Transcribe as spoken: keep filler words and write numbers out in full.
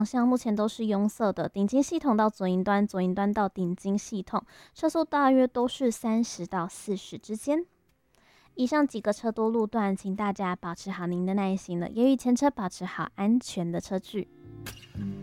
方向目前都是拥塞的，顶金系统到左营端，左营端到顶金系统，车速大约都是三十到四十之间。以上几个车多路段，请大家保持好您的耐心了，也与前车保持好安全的车距。